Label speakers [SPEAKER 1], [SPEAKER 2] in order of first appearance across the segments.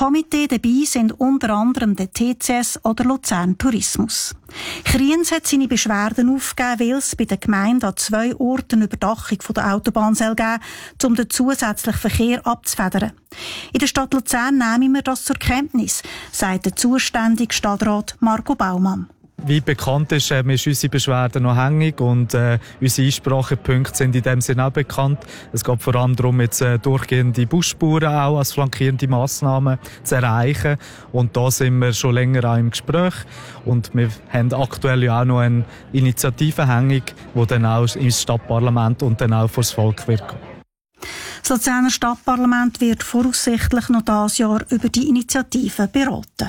[SPEAKER 1] Komitee dabei sind unter anderem der TCS oder Luzern Tourismus. Kriens hat seine Beschwerden aufgegeben, weil es bei der Gemeinde an 2 Orten eine Überdachung von der Autobahn geben soll, um den zusätzlichen Verkehr abzufedern. In der Stadt Luzern nehmen wir das zur Kenntnis, sagt der zuständige Stadtrat Marco Baumann.
[SPEAKER 2] Wie bekannt ist unsere Beschwerde noch hängig und unsere Einsprachepunkte sind in dem Sinne auch bekannt. Es geht vor allem darum, jetzt durchgehende Busspuren auch als flankierende Massnahmen zu erreichen. Und da sind wir schon länger auch im Gespräch. Und wir haben aktuell ja auch noch eine Initiative hängig, die dann auch ins Stadtparlament und dann auch vor das Volk wird gehen.
[SPEAKER 1] Das Luzerner Stadtparlament wird voraussichtlich noch dieses Jahr über die Initiative beraten.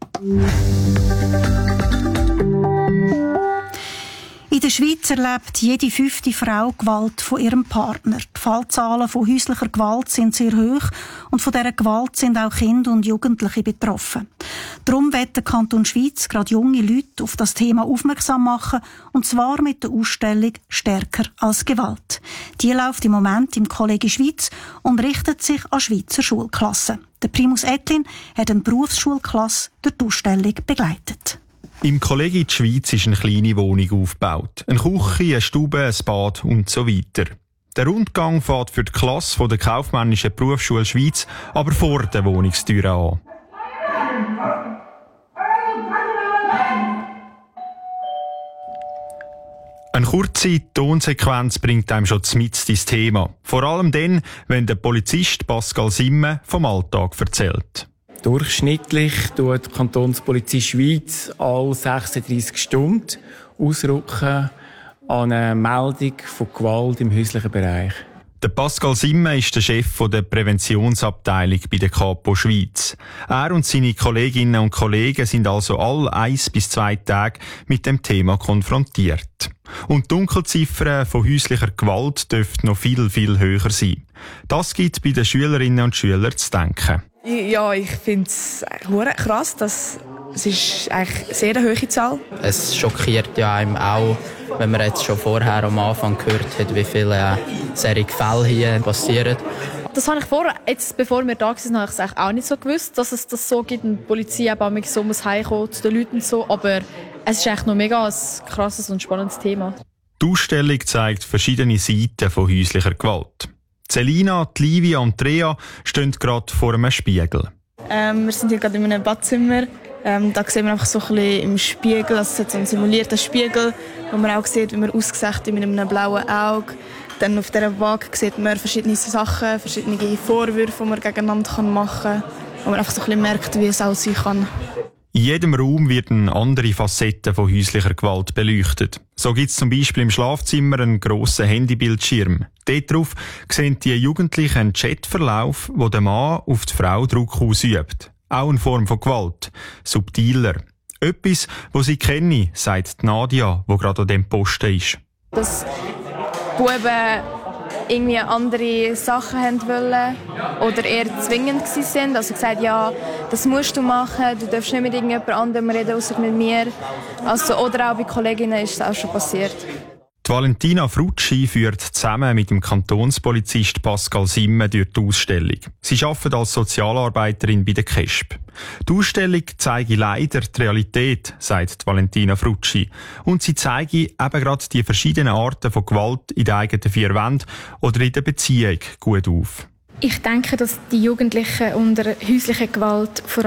[SPEAKER 1] In der Schweiz erlebt jede 5. Frau Gewalt von ihrem Partner. Die Fallzahlen von häuslicher Gewalt sind sehr hoch und von dieser Gewalt sind auch Kinder und Jugendliche betroffen. Darum wird der Kanton Schweiz gerade junge Leute auf das Thema aufmerksam machen, und zwar mit der Ausstellung «Stärker als Gewalt». Die läuft im Moment im Kolleg Schweiz und richtet sich an Schweizer Schulklassen. Der Primus Etlin hat eine Berufsschulklasse durch die Ausstellung begleitet.
[SPEAKER 3] Im Kolleg Schweiz ist eine kleine Wohnung aufgebaut. Eine Küche, eine Stube, ein Bad und so weiter. Der Rundgang fährt für die Klasse der Kaufmännischen Berufsschule Schweiz aber vor der Wohnungstür an. Eine kurze Tonsequenz bringt einem schon mitten ins Thema. Vor allem dann, wenn der Polizist Pascal Simme vom Alltag erzählt.
[SPEAKER 4] Durchschnittlich tut die Kantonspolizei Schweiz alle 36 Stunden ausrücken an eine Meldung von Gewalt im häuslichen Bereich.
[SPEAKER 3] Der Pascal Simme ist der Chef der Präventionsabteilung bei der Kapo Schweiz. Er und seine Kolleginnen und Kollegen sind also alle 1 bis 2 Tage mit dem Thema konfrontiert. Und die Dunkelziffern von häuslicher Gewalt dürften noch viel, viel höher sein. Das gibt bei den Schülerinnen und Schülern zu denken.
[SPEAKER 5] Ja, ich finde es krass, dass es ist eigentlich sehr eine hohe Zahl.
[SPEAKER 6] Es schockiert ja einem auch, wenn man jetzt schon vorher am Anfang gehört hat, wie viele solche Fälle hier passieren.
[SPEAKER 5] Das habe ich jetzt, bevor wir da waren, habe ich es auch nicht so gewusst, dass es das so gibt und die Polizei eben so muss heimkommen zu den Leuten und so. Aber es ist eigentlich noch mega ein krasses und spannendes Thema.
[SPEAKER 3] Die Ausstellung zeigt verschiedene Seiten von häuslicher Gewalt. Celina, Livia und Andrea stehen gerade vor einem Spiegel.
[SPEAKER 7] Wir sind hier gerade in einem Badzimmer. Da sehen wir einfach so ein bisschen im Spiegel, also es hat so einen simulierten Spiegel, wo man auch sieht, wie man aussieht mit einem blauen Auge. Dann auf dieser Waage sieht man verschiedene Sachen, verschiedene Vorwürfe, die man gegeneinander machen kann, wo man einfach so ein bisschen merkt, wie es auch sein kann.
[SPEAKER 3] In jedem Raum werden andere Facetten von häuslicher Gewalt beleuchtet. So gibt es zum Beispiel im Schlafzimmer einen grossen Handybildschirm. Dort drauf sehen die Jugendlichen einen Chatverlauf, wo der Mann auf die Frau Druck ausübt. Auch eine Form von Gewalt. Subtiler. Etwas, was sie kenne, sagt Nadia, die gerade an diesem Posten ist.
[SPEAKER 7] Dass Buben irgendwie andere Sachen haben wollen oder eher zwingend waren. Also gesagt, ja, das musst du machen, du darfst nicht mit irgendjemand anderem reden, außer mit mir. Also, oder auch bei Kolleginnen ist es auch schon passiert.
[SPEAKER 3] Die Valentina Frutschi führt zusammen mit dem Kantonspolizist Pascal Simme durch die Ausstellung. Sie arbeitet als Sozialarbeiterin bei der KESB. Die Ausstellung zeige leider die Realität, sagt die Valentina Frutschi. Und sie zeige eben gerade die verschiedenen Arten von Gewalt in den eigenen 4 Wänden oder in der Beziehung gut auf.
[SPEAKER 8] Ich denke, dass die Jugendlichen unter häuslicher Gewalt vor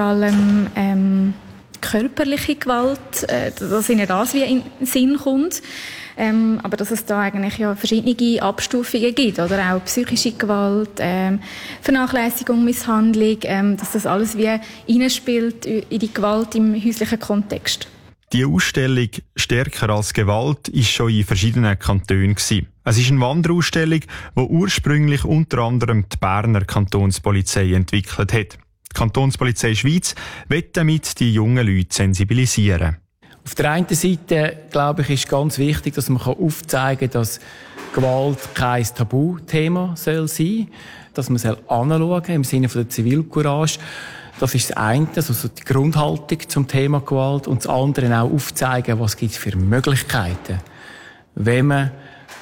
[SPEAKER 8] allem körperliche Gewalt, dass ihnen das wie in den Sinn kommt. Aber dass es da eigentlich ja verschiedene Abstufungen gibt, oder auch psychische Gewalt, Vernachlässigung, Misshandlung, dass das alles wie hineinspielt in die Gewalt im häuslichen Kontext.
[SPEAKER 3] Die Ausstellung «Stärker als Gewalt» ist schon in verschiedenen Kantonen gewesen. Es ist eine Wanderausstellung, die ursprünglich unter anderem die Berner Kantonspolizei entwickelt hat. Die Kantonspolizei Schweiz will damit die jungen Leute sensibilisieren.
[SPEAKER 4] Auf der einen Seite, glaube ich, ist ganz wichtig, dass man aufzeigen kann, dass Gewalt kein Tabuthema sein soll, dass man anschauen soll, im Sinne der Zivilcourage. Das ist das eine, also die Grundhaltung zum Thema Gewalt. Und das andere auch aufzeigen, was es für Möglichkeiten gibt, wenn man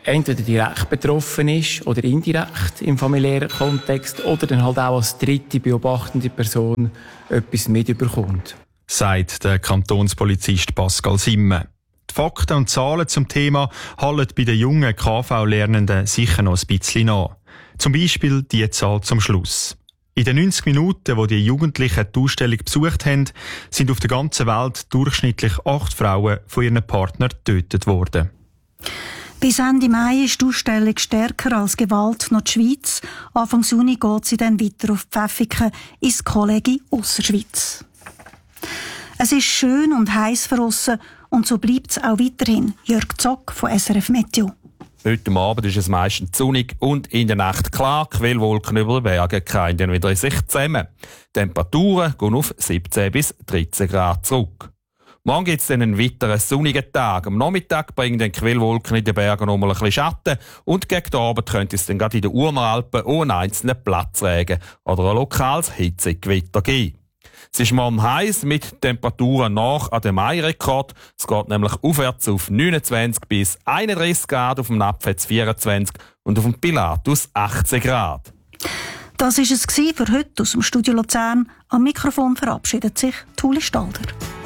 [SPEAKER 4] entweder direkt betroffen ist oder indirekt im familiären Kontext oder dann halt auch als dritte beobachtende Person etwas mitbekommt.
[SPEAKER 3] Sagt der Kantonspolizist Pascal Simme. Die Fakten und Zahlen zum Thema halten bei den jungen KV-Lernenden sicher noch ein bisschen nach. Zum Beispiel die Zahl zum Schluss. In den 90 Minuten, wo die Jugendlichen die Ausstellung besucht haben, sind auf der ganzen Welt durchschnittlich 8 Frauen von ihren Partnern getötet worden.
[SPEAKER 1] Bis Ende Mai ist die Ausstellung «Stärker als Gewalt» noch die Schweiz. Anfang Juni geht sie dann weiter auf Pfäffiken ins Kolleg Ausserschweiz. Es ist schön und heiß für aussen und so bleibt es auch weiterhin. Jörg Zock von SRF Meteo.
[SPEAKER 9] Heute Abend ist es meistens sonnig und in der Nacht klar. Quellwolken über den Bergen kehren dann wieder in sich zusammen. Die Temperaturen gehen auf 17 bis 13 Grad zurück. Morgen gibt es dann einen weiteren sonnigen Tag. Am Nachmittag bringen dann Quellwolken in den Bergen noch mal ein bisschen Schatten und gegen den Abend könnte es dann gerade in den Urneralpen auch einen einzelnen Platzregen oder ein lokales Hitzegewitter geben. Es ist morgen heiß mit Temperaturen nach an dem Mai-Rekord. Es geht nämlich aufwärts auf 29 bis 31 Grad, auf dem Napfetz 24 und auf dem Pilatus 18 Grad.
[SPEAKER 1] Das war es für heute aus dem Studio Luzern. Am Mikrofon verabschiedet sich Ueli Stalder.